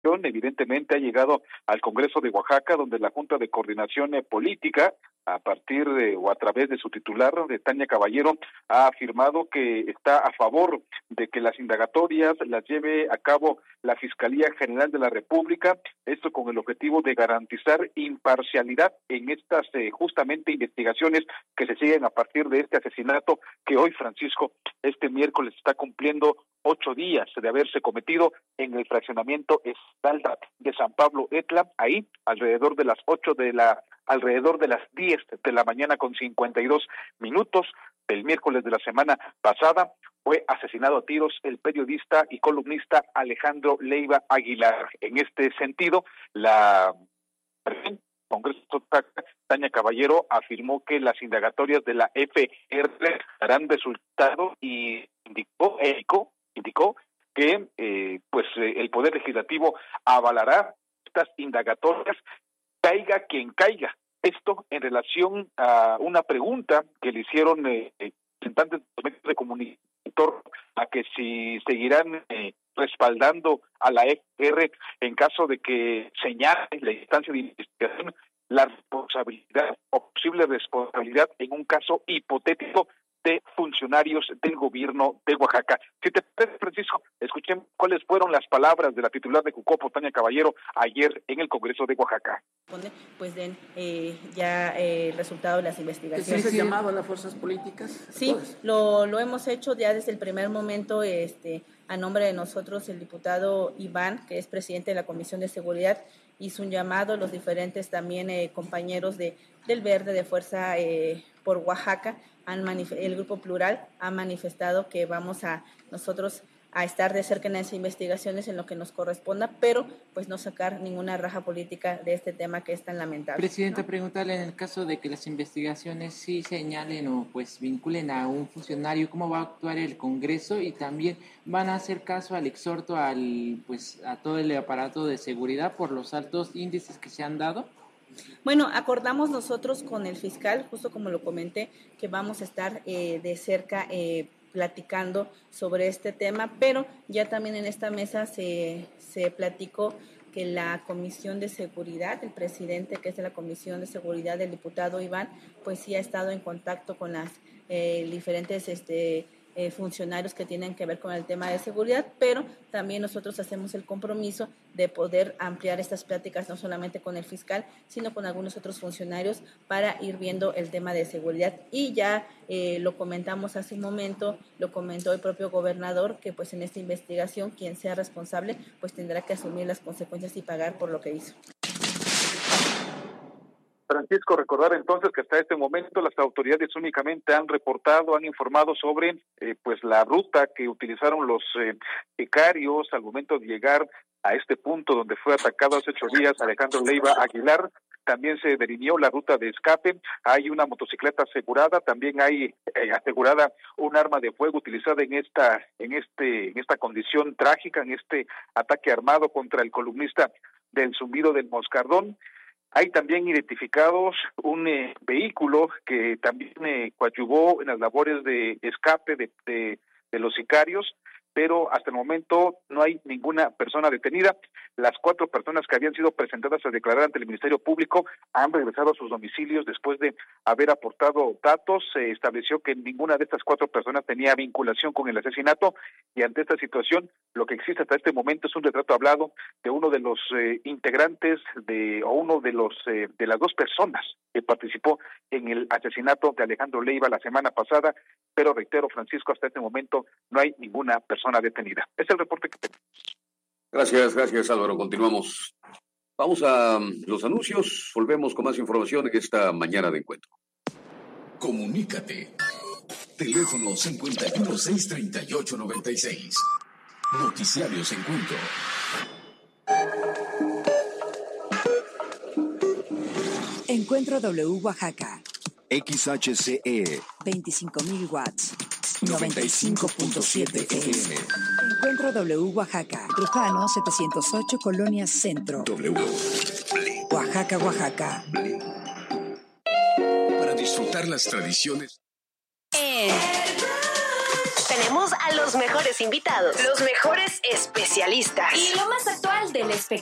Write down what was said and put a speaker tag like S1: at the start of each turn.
S1: evidentemente ha llegado al Congreso de Oaxaca, donde la Junta de Coordinación Política, a partir de o a través de su titular, de Tania Caballero, ha afirmado que está a favor de que las indagatorias las lleve a cabo la Fiscalía General de la República, esto con el objetivo de garantizar imparcialidad en estas justamente investigaciones que se siguen a partir de este asesinato que hoy, Francisco, este miércoles está cumpliendo 8 días de haberse cometido en el fraccionamiento Estalda de San Pablo Etla, ahí alrededor de las 10 de la mañana con 52 minutos del miércoles de la semana pasada. Fue asesinado a tiros el periodista y columnista Alejandro Leiva Aguilar. En este sentido, la Congreso Tania Caballero afirmó que las indagatorias de la FR darán resultado y indicó que el Poder Legislativo avalará estas indagatorias, caiga quien caiga. Esto en relación a una pregunta que le hicieron representantes de los medios de comunicación a que si seguirán respaldando a la FR en caso de que señale la instancia de investigación la responsabilidad o posible responsabilidad en un caso hipotético de funcionarios del gobierno de Oaxaca. Si te parece, Francisco, escuchen cuáles fueron las palabras de la titular de Jucopo, Tania Caballero, ayer en el Congreso de Oaxaca.
S2: Pues den ya el resultado de las investigaciones.
S3: ¿Es llamado a las fuerzas políticas?
S2: Sí, lo hemos hecho ya desde el primer momento, a nombre de nosotros, el diputado Iván, que es presidente de la Comisión de Seguridad, hizo un llamado, los diferentes también compañeros del Verde, de Fuerza por Oaxaca, el Grupo Plural ha manifestado que vamos a nosotros a estar de cerca en esas investigaciones en lo que nos corresponda, pero pues no sacar ninguna raja política de este tema que es tan lamentable.
S3: Presidenta, preguntarle, en el caso de que las investigaciones sí señalen o pues vinculen a un funcionario, ¿cómo va a actuar el Congreso? Y también van a hacer caso al exhorto a todo el aparato de seguridad por los altos índices que se han dado.
S2: Bueno, acordamos nosotros con el fiscal, justo como lo comenté, que vamos a estar de cerca platicando sobre este tema, pero ya también en esta mesa se platicó que la Comisión de Seguridad, el presidente que es de la Comisión de Seguridad, del diputado Iván, pues sí ha estado en contacto con las diferentes funcionarios que tienen que ver con el tema de seguridad, pero también nosotros hacemos el compromiso de poder ampliar estas pláticas no solamente con el fiscal, sino con algunos otros funcionarios para ir viendo el tema de seguridad. Y ya lo comentamos hace un momento, lo comentó el propio gobernador, que pues en esta investigación quien sea responsable pues tendrá que asumir las consecuencias y pagar por lo que hizo.
S1: Francisco, recordar entonces que hasta este momento las autoridades únicamente han informado sobre la ruta que utilizaron los sicarios al momento de llegar a este punto donde fue atacado hace 8 días Alejandro Leiva Aguilar. También se delineó la ruta de escape, hay una motocicleta asegurada, también hay asegurada un arma de fuego utilizada en esta condición trágica, en este ataque armado contra el columnista del Zumbido del Moscardón. Hay también identificados un vehículo que también coadyuvó en las labores de escape de los sicarios, pero hasta el momento no hay ninguna persona detenida. Las 4 personas que habían sido presentadas a declarar ante el Ministerio Público han regresado a sus domicilios después de haber aportado datos. Se estableció que ninguna de estas 4 personas tenía vinculación con el asesinato, y ante esta situación lo que existe hasta este momento es un retrato hablado de uno de los integrantes de las 2 personas que participó en el asesinato de Alejandro Leiva la semana pasada, pero reitero, Francisco, hasta este momento no hay ninguna persona detenida. Es el reporte que tengo.
S4: Gracias Álvaro, continuamos. Vamos a los anuncios, volvemos con más información en esta mañana de encuentro.
S5: Comunícate. Teléfono 51-638-96. Noticiarios Encuentro.
S6: Encuentro W Oaxaca.
S7: XHCE
S6: 25,000 watts.
S7: 95.7 FM.
S6: Encuentro W Oaxaca. Trujano 708, Colonia Centro.
S5: W.
S6: Oaxaca, Oaxaca.
S5: Para disfrutar las tradiciones.
S8: Tenemos a los mejores invitados, los mejores especialistas
S9: y lo más actual del espectáculo